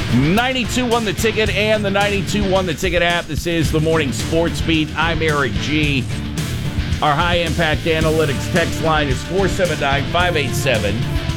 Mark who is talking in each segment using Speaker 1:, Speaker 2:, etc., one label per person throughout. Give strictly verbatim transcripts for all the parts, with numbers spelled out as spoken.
Speaker 1: ninety-two one The Ticket and the ninety-two one The Ticket app. This is the Morning Sports Beat. I'm Eric G. Our high-impact analytics text line is four seven nine, five eight seven,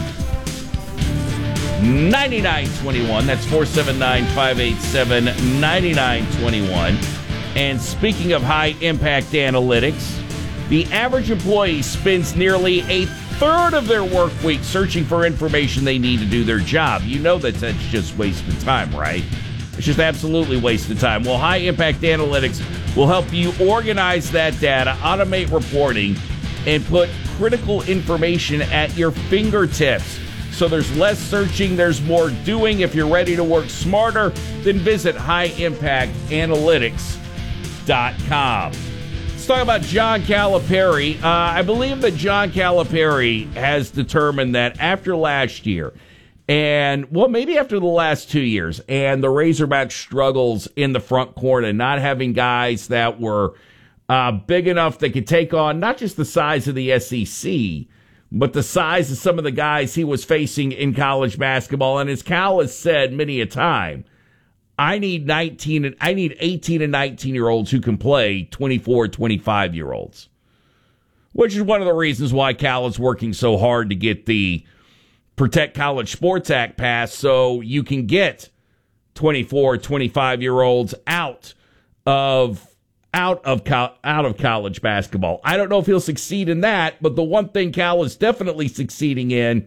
Speaker 1: nine nine two one. That's four seven nine, five eight seven, nine nine two one. And speaking of high-impact analytics, the average employee spends nearly a third of their work week searching for information they need to do their job. You know that that's just wasted time, right? It's just absolutely wasted time. Well, High Impact Analytics will help you organize that data, automate reporting, and put critical information at your fingertips. So there's less searching, there's more doing. If you're ready to work smarter, then visit high impact analytics dot com. Let's talk about John Calipari. Uh, I believe that John Calipari has determined that after last year, and, well, maybe after the last two years, and the Razorback struggles in the front court and not having guys that were uh, big enough that could take on not just the size of the S E C, but the size of some of the guys he was facing in college basketball. And as Cal has said many a time, I need nineteen and I need eighteen and nineteen year olds who can play twenty-four, twenty-five year olds, which is one of the reasons why Cal is working so hard to get the Protect College Sports Act passed, so you can get twenty-four, twenty-five year olds out of out of out of college basketball. I don't know if he'll succeed in that, but the one thing Cal is definitely succeeding in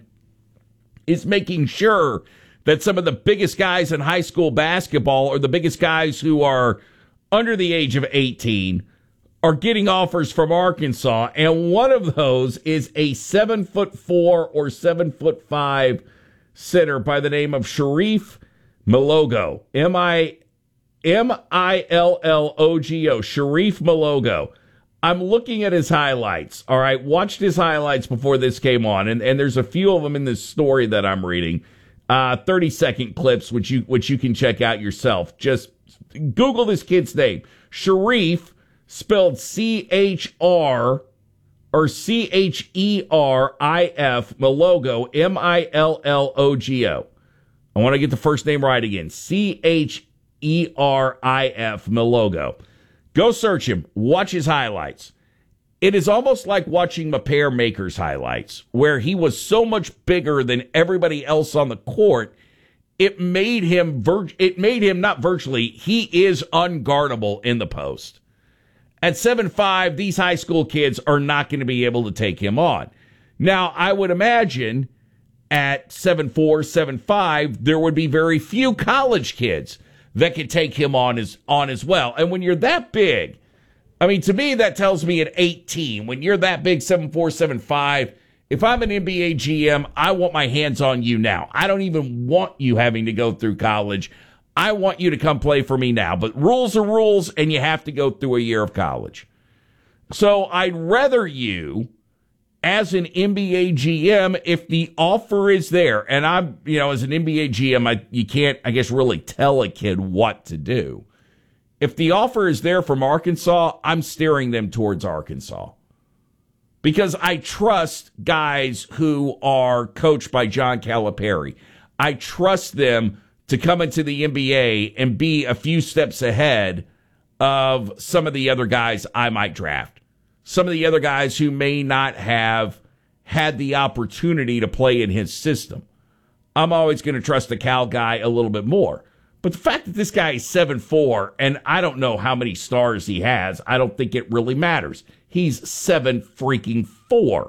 Speaker 1: is making sure that some of the biggest guys in high school basketball, or the biggest guys who are under the age of eighteen, are getting offers from Arkansas. And one of those is a seven foot four or seven foot five center by the name of Sharif Malogo. M I M I L L O G O. Sharif Malogo. I'm looking at his highlights. All right. Watched his highlights before this came on. And, and there's a few of them in this story that I'm reading. Uh, thirty second clips, which you, which you can check out yourself. Just Google this kid's name. Sharif, spelled C H R or C H E R I F, Malogo, M I L L O G O. I want to get the first name right again. C H E R I F, Malogo. Go search him. Watch his highlights. It is almost like watching Mapair Maker's highlights, where he was so much bigger than everybody else on the court. It made him, vir- it made him not virtually, he is unguardable in the post. At seven five, these high school kids are not going to be able to take him on. Now, I would imagine at seven four, seven five, there would be very few college kids that could take him on as, on as well. And when you're that big, I mean, to me, that tells me at eighteen, when you're that big, seven four, seven five, if I'm an N B A G M, I want my hands on you now. I don't even want you having to go through college. I want you to come play for me now. But rules are rules, and you have to go through a year of college. So I'd rather you, as an N B A G M, if the offer is there, and I'm, you know, as an N B A G M, I, you can't, I guess, really tell a kid what to do. If the offer is there from Arkansas, I'm steering them towards Arkansas. Because I trust guys who are coached by John Calipari. I trust them to come into the N B A and be a few steps ahead of some of the other guys I might draft. Some of the other guys who may not have had the opportunity to play in his system. I'm always going to trust the Cal guy a little bit more. But the fact that this guy is seven four, and I don't know how many stars he has, I don't think it really matters. He's seven freaking four.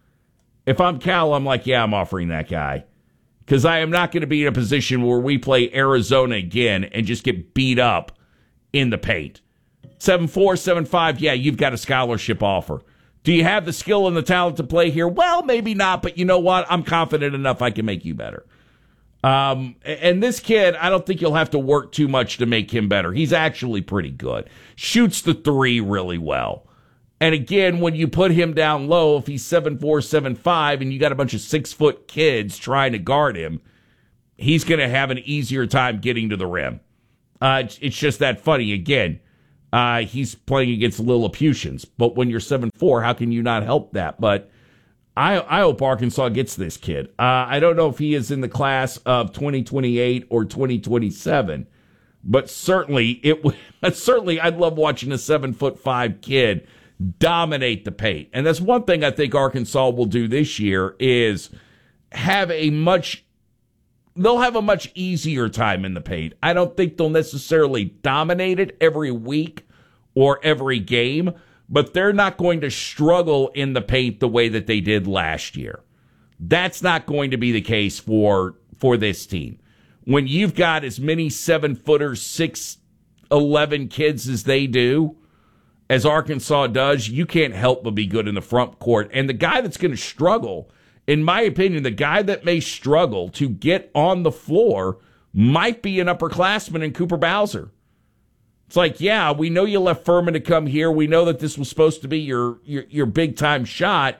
Speaker 1: If I'm Cal, I'm like, yeah, I'm offering that guy. Because I am not going to be in a position where we play Arizona again and just get beat up in the paint. seven four, seven five, yeah, you've got a scholarship offer. Do you have the skill and the talent to play here? Well, maybe not, but you know what? I'm confident enough I can make you better. Um, and this kid, I don't think you'll have to work too much to make him better. He's actually pretty good. Shoots the three really well. And again, when you put him down low, if he's seven four, seven five, and you got a bunch of six-foot kids trying to guard him, he's going to have an easier time getting to the rim. Uh, it's, it's just that funny. Again, uh, he's playing against Lilliputians. But when you're seven four, how can you not help that? But I, I hope Arkansas gets this kid. Uh, I don't know if he is in the class of twenty twenty-eight or twenty twenty-seven, but certainly it certainly I'd love watching a seven foot five kid dominate the paint. And that's one thing I think Arkansas will do this year is have a much they'll have a much easier time in the paint. I don't think they'll necessarily dominate it every week or every game, but they're not going to struggle in the paint the way that they did last year. That's not going to be the case for for this team. When you've got as many seven-footers, six eleven kids as they do, as Arkansas does, you can't help but be good in the front court. And the guy that's going to struggle, in my opinion, the guy that may struggle to get on the floor might be an upperclassman in Cooper Bowser. It's like, yeah, we know you left Furman to come here. We know that this was supposed to be your, your, your big-time shot,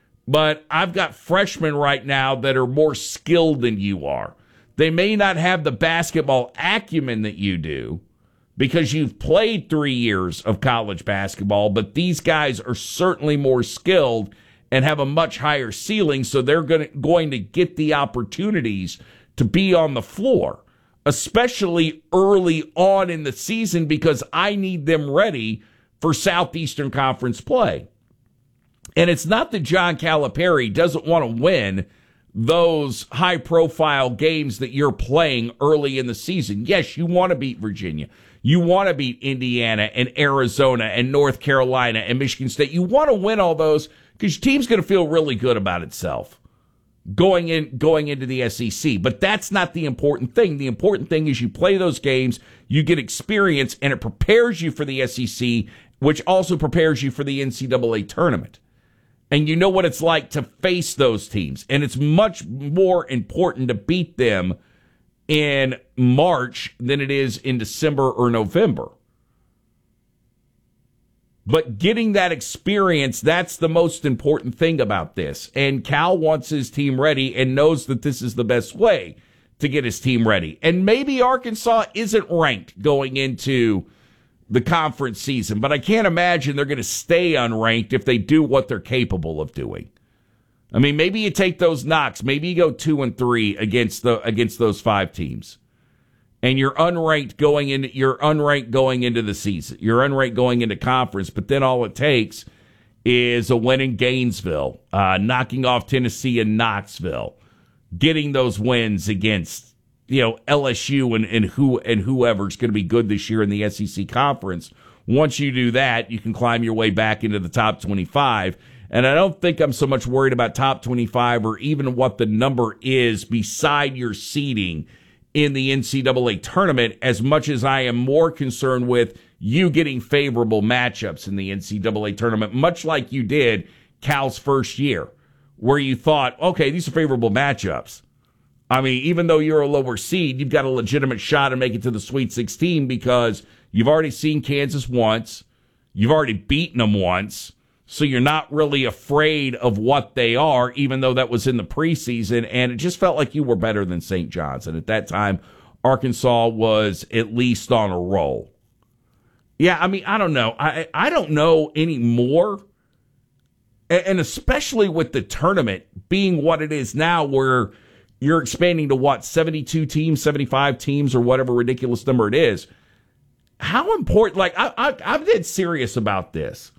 Speaker 1: but I've got freshmen right now that are more skilled than you are. They may not have the basketball acumen that you do because you've played three years of college basketball, but these guys are certainly more skilled and have a much higher ceiling, so they're going to, going to get the opportunities to be on the floor, especially early on in the season, because I need them ready for Southeastern Conference play. And it's not that John Calipari doesn't want to win those high-profile games that you're playing early in the season. Yes, you want to beat Virginia. You want to beat Indiana and Arizona and North Carolina and Michigan State. You want to win all those because your team's going to feel really good about itself going in, going into the S E C. But that's not the important thing. The important thing is you play those games, you get experience, and it prepares you for the S E C, which also prepares you for the N C double A tournament. And you know what it's like to face those teams. And it's much more important to beat them in March than it is in December or November. But getting that experience, that's the most important thing about this. And Cal wants his team ready and knows that this is the best way to get his team ready. And maybe Arkansas isn't ranked going into the conference season, but I can't imagine they're going to stay unranked if they do what they're capable of doing. I mean, maybe you take those knocks. Maybe you go two and three against the against those five teams. And you're unranked going into you're unranked going into the season. You're unranked going into conference, but then all it takes is a win in Gainesville, uh, knocking off Tennessee and Knoxville, getting those wins against, you know, L S U and, and who and whoever's going to be good this year in the S E C conference. Once you do that, you can climb your way back into the top twenty-five. And I don't think I'm so much worried about top twenty-five or even what the number is beside your seeding in the N C double A tournament, as much as I am more concerned with you getting favorable matchups in the N C double A tournament, much like you did Cal's first year, where you thought, okay, these are favorable matchups. I mean, even though you're a lower seed, you've got a legitimate shot to make it to the Sweet sixteen because you've already seen Kansas once, you've already beaten them once, so you're not really afraid of what they are, even though that was in the preseason, and it just felt like you were better than Saint John's. And at that time, Arkansas was at least on a roll. Yeah, I mean, I don't know. I, I don't know anymore, and especially with the tournament being what it is now, where you're expanding to, what, seventy-two teams, seventy-five teams, or whatever ridiculous number it is. How important, like, I, I, I'm dead serious about this.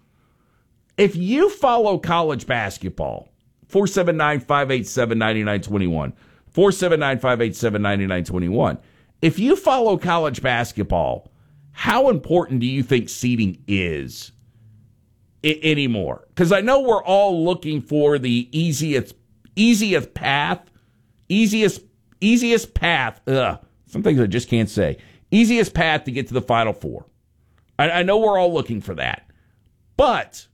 Speaker 1: If you follow college basketball, four seven nine, five eight seven, nine nine two one, four seven nine, five eight seven, nine nine two one, if you follow college basketball, how important do you think seeding is I- anymore? Because I know we're all looking for the easiest easiest path, easiest easiest path, ugh, some things I just can't say, easiest path to get to the Final Four. I, I know we're all looking for that. But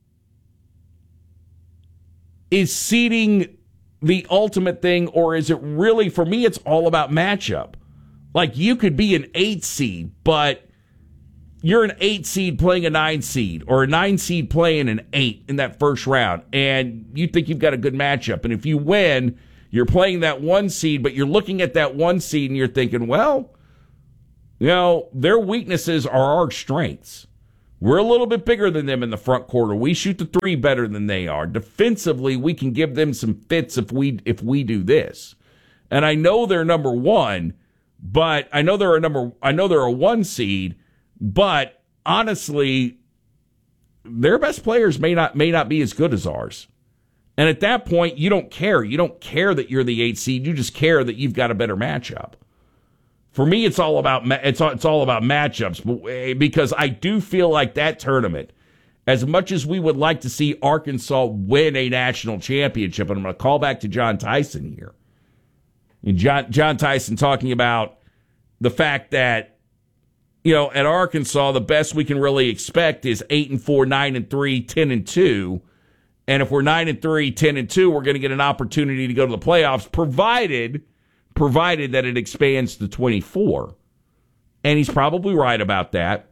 Speaker 1: is seeding the ultimate thing, or is it really, for me, it's all about matchup? Like, you could be an eight seed, but you're an eight seed playing a nine seed, or a nine seed playing an eight in that first round, and you think you've got a good matchup. And if you win, you're playing that one seed, but you're looking at that one seed and you're thinking, well, you know, their weaknesses are our strengths. We're a little bit bigger than them in the front quarter. We shoot the three better than they are. Defensively, we can give them some fits if we if we do this. And I know they're number one, but I know they're a number I know they're a one seed, but honestly, their best players may not may not be as good as ours. And at that point, you don't care. You don't care that you're the eight seed. You just care that you've got a better matchup. For me, it's all about it's all, it's all about matchups, because I do feel like that tournament, as much as we would like to see Arkansas win a national championship, and I'm going to call back to John Tyson here. And John John Tyson talking about the fact that, you know, at Arkansas, the best we can really expect is eight and four, nine and three, ten and two. And if we're nine and three, ten and two, we're going to get an opportunity to go to the playoffs, provided provided that it expands to twenty-four. And he's probably right about that.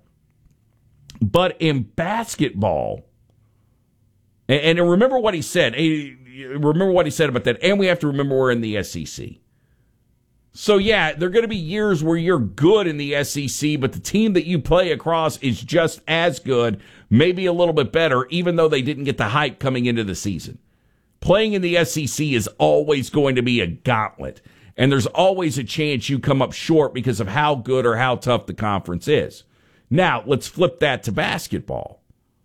Speaker 1: But in basketball, and, and remember what he said, remember what he said about that, and we have to remember we're in the S E C. So, yeah, there are going to be years where you're good in the S E C, but the team that you play across is just as good, maybe a little bit better, even though they didn't get the hype coming into the season. Playing in the S E C is always going to be a gauntlet. And there's always a chance you come up short because of how good or how tough the conference is. Now, let's flip that to basketball.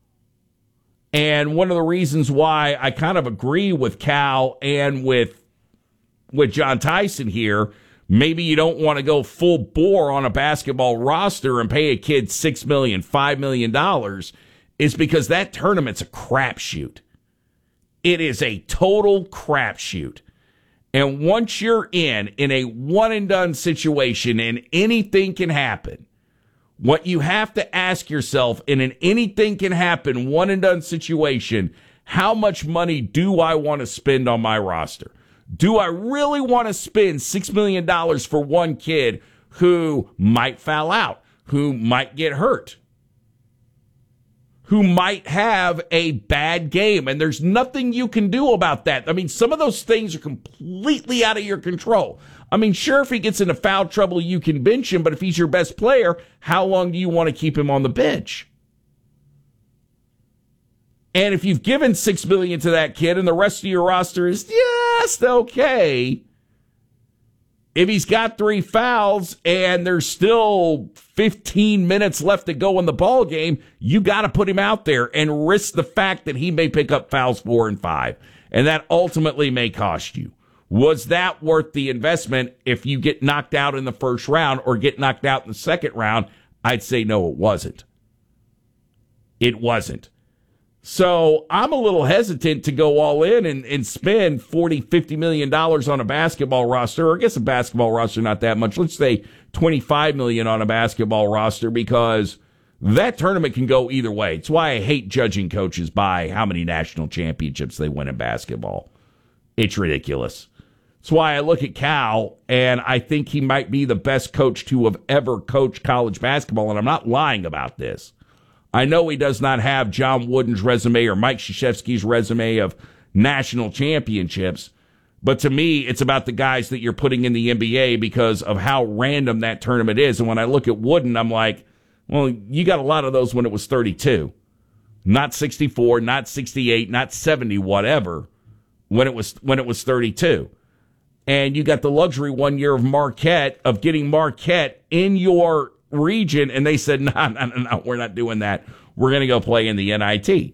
Speaker 1: And one of the reasons why I kind of agree with Cal and with, with John Tyson here, maybe you don't want to go full bore on a basketball roster and pay a kid six million dollars, five million dollars, is because that tournament's a crapshoot. It is a total crapshoot. And once you're in, in a one-and-done situation and anything can happen, what you have to ask yourself in an anything-can-happen one-and-done situation, how much money do I want to spend on my roster? Do I really want to spend six million dollars for one kid who might foul out, who might get hurt, who might have a bad game, and there's nothing you can do about that? I mean, some of those things are completely out of your control. I mean, sure, if he gets into foul trouble, you can bench him, but if he's your best player, how long do you want to keep him on the bench? And if you've given six million dollars to that kid and the rest of your roster is just okay, if he's got three fouls and there's still fifteen minutes left to go in the ball game, you got to put him out there and risk the fact that he may pick up fouls four and five, and that ultimately may cost you. Was that worth the investment if you get knocked out in the first round or get knocked out in the second round? I'd say no, it wasn't. It wasn't. So I'm a little hesitant to go all in and, and spend forty, fifty million dollars on a basketball roster, or I guess a basketball roster, not that much. Let's say twenty-five million dollars on a basketball roster, because that tournament can go either way. It's why I hate judging coaches by how many national championships they win in basketball. It's ridiculous. It's why I look at Cal, and I think he might be the best coach to have ever coached college basketball, and I'm not lying about this. I know he does not have John Wooden's resume or Mike Krzyzewski's resume of national championships, but to me, it's about the guys that you're putting in the N B A because of how random that tournament is. And when I look at Wooden, I'm like, well, you got a lot of those when it was thirty-two. Not sixty-four, not sixty-eight, not seventy, whatever, when it was when it was thirty-two. And you got the luxury one year of Marquette, of getting Marquette in your region, and they said, no, no, no, no, we're not doing that. We're going to go play in the N I T.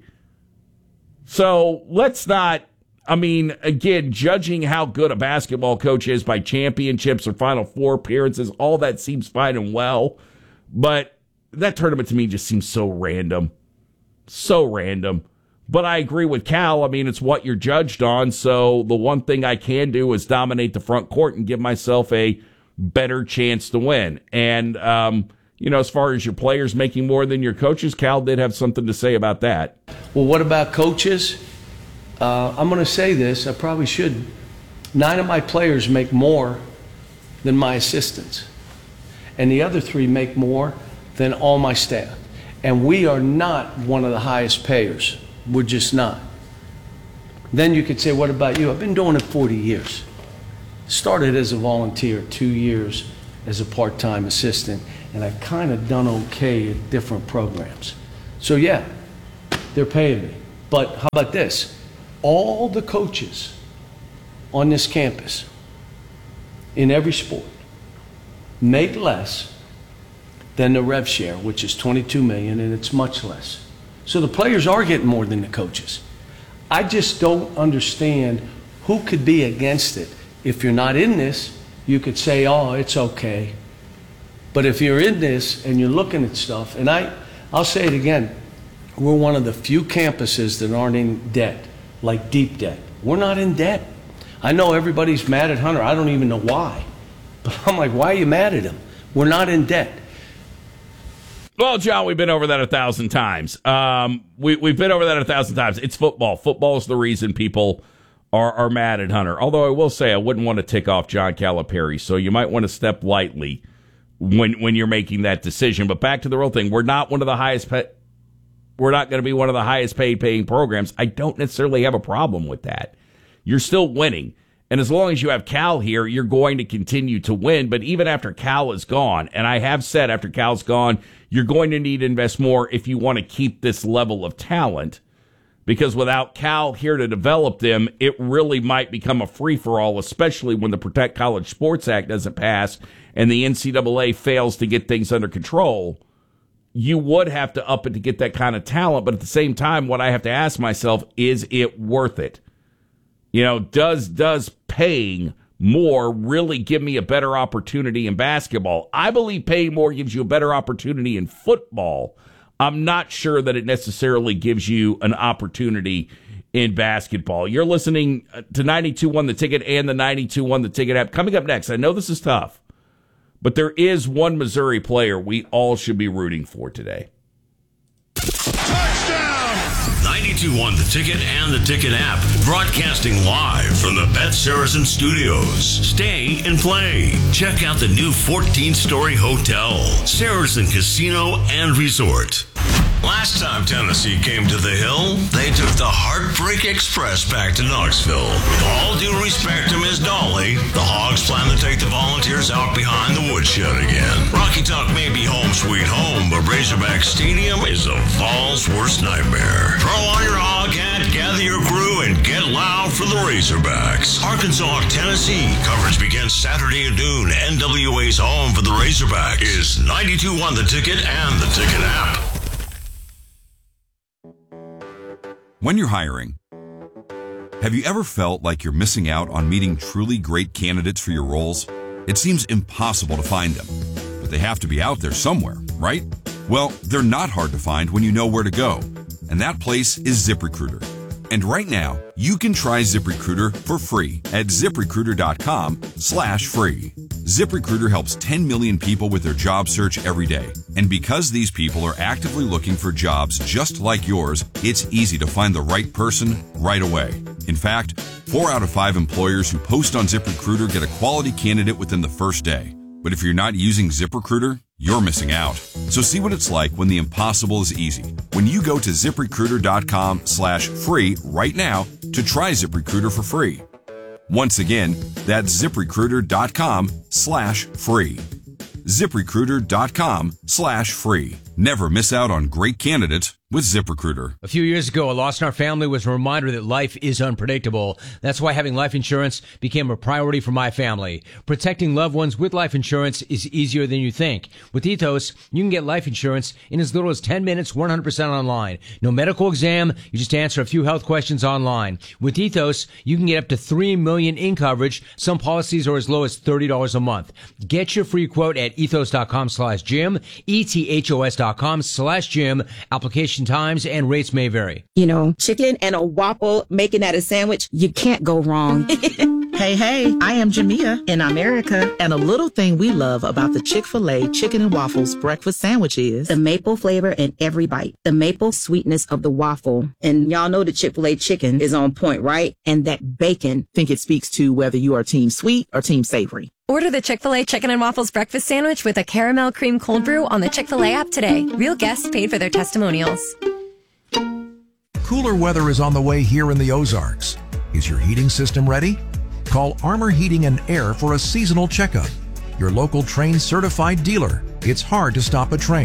Speaker 1: So let's not, I mean, again, judging how good a basketball coach is by championships or Final Four appearances, all that seems fine and well, but that tournament to me just seems so random. So random. But I agree with Cal. I mean, it's what you're judged on, so the one thing I can do is dominate the front court and give myself a better chance to win. And, um, you know, as far as your players making more than your coaches, Cal did have something to say about that.
Speaker 2: Well, what about coaches? Uh, I'm going to say this. I probably should. Nine of my players make more than my assistants. And the other three make more than all my staff. And we are not one of the highest payers. We're just not. Then you could say, what about you? I've been doing it forty years. Started as a volunteer, two years as a part-time assistant, and I've kind of done okay at different programs. So yeah, they're paying me. But how about this? All the coaches on this campus, in every sport, make less than the rev share, which is twenty-two million dollars, and it's much less. So the players are getting more than the coaches. I just don't understand who could be against it. If you're not in this, you could say, oh, it's okay. But if you're in this and you're looking at stuff, and I, I'll say it again, we're one of the few campuses that aren't in debt, like deep debt. We're not in debt. I know everybody's mad at Hunter. I don't even know why. But I'm like, why are you mad at him? We're not in debt.
Speaker 1: Well, John, we've been over that a thousand times. Um, we, we've been over that a thousand times. It's football. Football is the reason people are, are mad at Hunter. Although I will say I wouldn't want to tick off John Calipari, so you might want to step lightly when when you're making that decision. But back to the real thing, we're not one of the highest pay, we're not going to be one of the highest paid paying programs. I don't necessarily have a problem with that. You're still winning. And as long as you have Cal here, you're going to continue to win. But even after Cal is gone, and I have said after Cal's gone, you're going to need to invest more if you want to keep this level of talent. Because without Cal here to develop them, it really might become a free-for-all, especially when the Protect College Sports Act doesn't pass and the N C double A fails to get things under control. You would have to up it to get that kind of talent. But at the same time, what I have to ask myself, is it worth it? You know, does does paying more really give me a better opportunity in basketball? I believe paying more gives you a better opportunity in football. I'm not sure that it necessarily gives you an opportunity in basketball. You're listening to ninety-two point one The Ticket and the ninety-two point one The Ticket app. Coming up next, I know this is tough, but there is one Missouri player we all should be rooting for today.
Speaker 3: ninety-two point one The Ticket and the Ticket app, broadcasting live from the Bet Saracen Studios. Stay and play. Check out the new fourteen-story hotel, Saracen Casino and Resort. Last time Tennessee came to the Hill, they took the Heartbreak Express back to Knoxville. With all due respect to Miz Dolly, the Hogs plan to take the Volunteers out behind the woodshed again. Rocky Top may be home sweet home, but Razorback Stadium is a Fall's worst nightmare. Throw on your hog hat, gather your crew, and get loud for the Razorbacks. Arkansas, Tennessee. Coverage begins Saturday at noon. N W A's home for the Razorbacks is ninety-two point one The Ticket and the Ticket app.
Speaker 4: When you're hiring, have you ever felt like you're missing out on meeting truly great candidates for your roles? It seems impossible to find them, but they have to be out there somewhere, right? Well, they're not hard to find when you know where to go, and that place is ZipRecruiter. And right now, you can try ZipRecruiter for free at ZipRecruiter.com slash free. ZipRecruiter helps ten million people with their job search every day. And because these people are actively looking for jobs just like yours, it's easy to find the right person right away. In fact, four out of five employers who post on ZipRecruiter get a quality candidate within the first day. But if you're not using ZipRecruiter, you're missing out. So see what it's like when the impossible is easy. When you go to ZipRecruiter.com slash free right now to try ZipRecruiter for free. Once again, that's ZipRecruiter.com slash free. ZipRecruiter.com slash free. Never miss out on great candidates with ZipRecruiter.
Speaker 5: A few years ago, a loss in our family was a reminder that life is unpredictable. That's why having life insurance became a priority for my family. Protecting loved ones with life insurance is easier than you think. With Ethos, you can get life insurance in as little as ten minutes, one hundred percent online. No medical exam, you just answer a few health questions online. With Ethos, you can get up to three million dollars in coverage. Some policies are as low as thirty dollars a month. Get your free quote at ethos.com slash Jim, ethos.com slash Jim. Application times and rates may vary.
Speaker 6: You know, chicken and a waffle, making that a sandwich, you can't go wrong.
Speaker 7: Hey, hey, I am Jamia in America, and a little thing we love about the Chick-fil-A Chicken and Waffles breakfast sandwich is
Speaker 6: the maple flavor in every bite, the maple sweetness of the waffle. And y'all know the Chick-fil-A chicken is on point, right? And that bacon.
Speaker 7: Think it speaks to whether you are team sweet or team savory.
Speaker 8: Order the Chick-fil-A Chicken and Waffles breakfast sandwich with a caramel cream cold brew on the Chick-fil-A app today. Real guests paid for their testimonials.
Speaker 9: Cooler weather is on the way here in the Ozarks. Is your heating system ready? Call Armor Heating and Air for a seasonal checkup. Your local Trane certified dealer. It's hard to stop a Trane.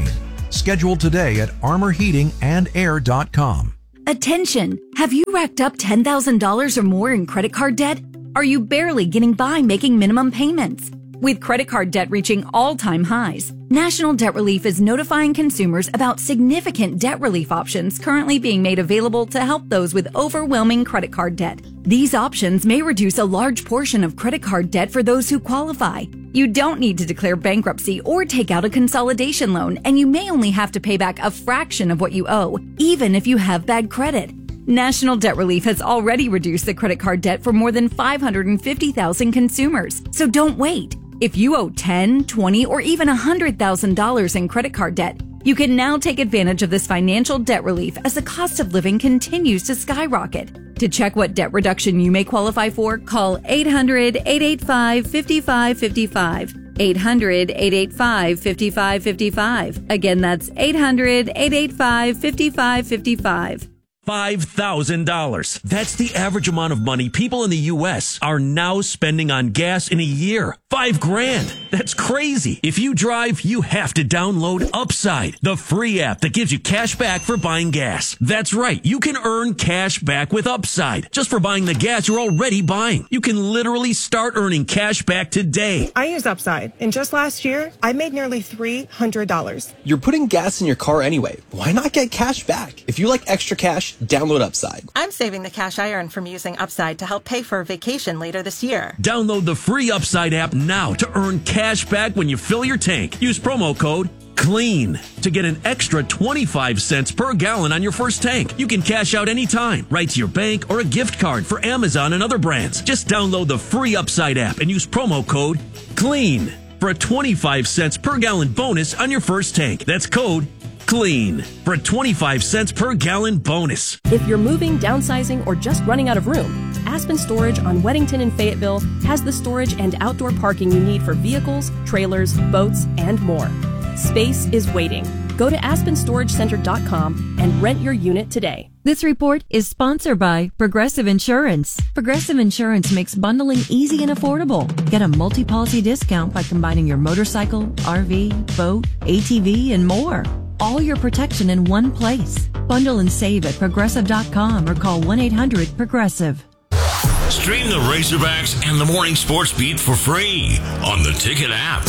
Speaker 9: Schedule today at armor heating and air dot com.
Speaker 10: Attention! Have you racked up ten thousand dollars or more in credit card debt? Are you barely getting by making minimum payments? With credit card debt reaching all-time highs, National Debt Relief is notifying consumers about significant debt relief options currently being made available to help those with overwhelming credit card debt. These options may reduce a large portion of credit card debt for those who qualify. You don't need to declare bankruptcy or take out a consolidation loan, and you may only have to pay back a fraction of what you owe, even if you have bad credit. National Debt Relief has already reduced the credit card debt for more than five hundred fifty thousand consumers, so don't wait. If you owe ten, twenty, or even one hundred thousand dollars in credit card debt, you can now take advantage of this financial debt relief as the cost of living continues to skyrocket. To check what debt reduction you may qualify for, call eight hundred, eight eight five, five five five five. eight hundred, eight eight five, five five five five. Again, that's eight hundred, eight eight five, five five five five.
Speaker 11: five thousand dollars. That's the average amount of money people in the U S are now spending on gas in a year. Five grand. That's crazy. If you drive, you have to download Upside, the free app that gives you cash back for buying gas. That's right. You can earn cash back with Upside just for buying the gas you're already buying. You can literally start earning cash back today.
Speaker 12: I use Upside, and just last year, I made nearly three hundred dollars.
Speaker 13: You're putting gas in your car anyway. Why not get cash back? If you like extra cash, download Upside.
Speaker 14: I'm saving the cash I earn from using Upside to help pay for a vacation later this year.
Speaker 11: Download the free Upside app now to earn cash back when you fill your tank. Use promo code CLEAN to get an extra twenty-five cents per gallon on your first tank. You can cash out anytime, right to your bank or a gift card for Amazon and other brands. Just download the free Upside app and use promo code CLEAN for a twenty-five cents per gallon bonus on your first tank. That's code CLEAN for a twenty-five cents per gallon bonus.
Speaker 15: If you're moving, downsizing, or just running out of room, Aspen Storage on Weddington and Fayetteville has the storage and outdoor parking you need for vehicles, trailers, boats, and more. Space is waiting. Go to aspen storage center dot com and rent your unit today.
Speaker 16: This report is sponsored by Progressive Insurance. Progressive Insurance makes bundling easy and affordable. Get a multi-policy discount by combining your motorcycle, R V, boat, A T V, and more. All your protection in one place. Bundle and save at progressive dot com or call one eight hundred progressive.
Speaker 3: Stream the Razorbacks and the Morning Sports Beat for free on the Ticket app.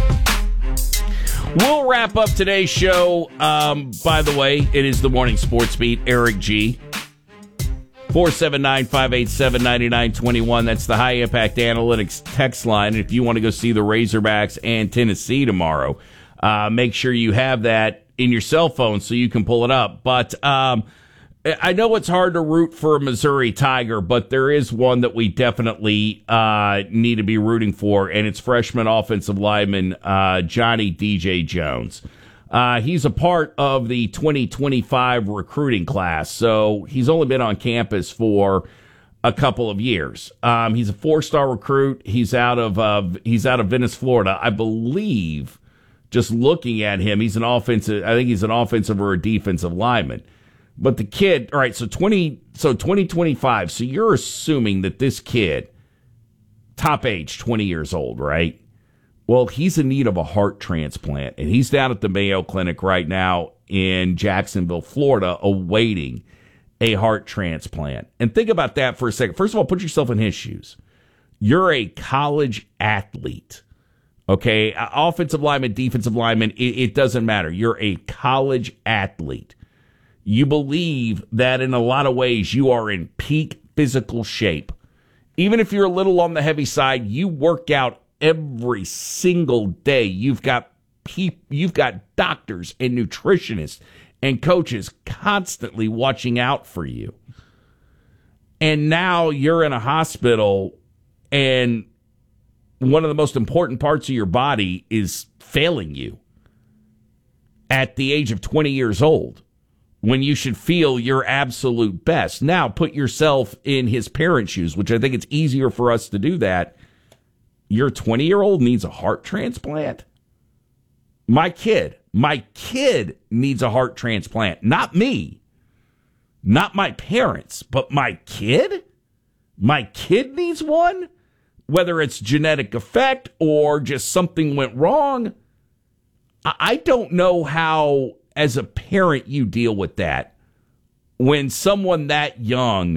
Speaker 1: We'll wrap up today's show. Um, by the way, it is the Morning Sports Beat. Eric G. four seven nine, five eight seven, nine nine two one. That's the High Impact Analytics text line. If you want to go see the Razorbacks and Tennessee tomorrow, uh, make sure you have that in your cell phone so you can pull it up. But um, I know it's hard to root for a Missouri Tiger, but there is one that we definitely uh, need to be rooting for, and it's freshman offensive lineman uh, Johnny D J Jones. Uh, he's a part of the twenty twenty-five recruiting class, so he's only been on campus for a couple of years. Um, he's a four-star recruit. He's out of uh, he's out of Venice, Florida, I believe. Just looking at him, he's an offensive. I think he's an offensive or a defensive lineman. But the kid, all right, so twenty, so twenty twenty-five. So you're assuming that this kid, top age, twenty years old, right? Well, he's in need of a heart transplant, and he's down at the Mayo Clinic right now in Jacksonville, Florida, awaiting a heart transplant. And think about that for a second. First of all, put yourself in his shoes. You're a college athlete. Okay, offensive lineman, defensive lineman, it, it doesn't matter. You're a college athlete. You believe that in a lot of ways you are in peak physical shape. Even if you're a little on the heavy side, you work out every single day. You've got pe- you've got doctors and nutritionists and coaches constantly watching out for you. And now you're in a hospital and one of the most important parts of your body is failing you at the age of twenty years old, when you should feel your absolute best. Now, put yourself in his parents' shoes, which I think it's easier for us to do that. Your twenty-year-old needs a heart transplant? My kid, my kid needs a heart transplant. Not me. Not my parents, but my kid? My kid needs one? Whether it's genetic effect or just something went wrong, I I don't know how, as a parent, you deal with that when someone that young